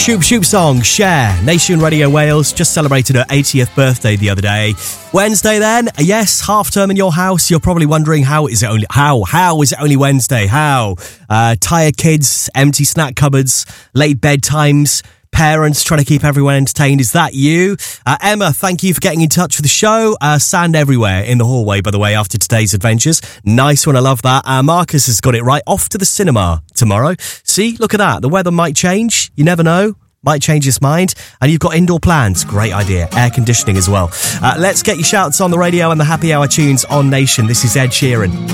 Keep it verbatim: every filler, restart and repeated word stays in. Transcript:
Shoop Shoop song, Cher. Nation Radio Wales just celebrated her eightieth birthday the other day. Wednesday then, yes, half term in your house. You're probably wondering how is it only how how is it only Wednesday? How? Uh, tired kids, empty snack cupboards, late bedtimes. Parents trying to keep everyone entertained. Is that you? Uh, Emma, thank you for getting in touch with the show. Uh, sand everywhere in the hallway, by the way, after today's adventures. Nice one, I love that. Uh, Marcus has got it right. Off to the cinema tomorrow. See, look at that. The weather might change. You never know. Might change his mind. And you've got indoor plans. Great idea. Air conditioning as well. Uh, let's get your shouts on the radio and the happy hour tunes on Nation. This is Ed Sheeran.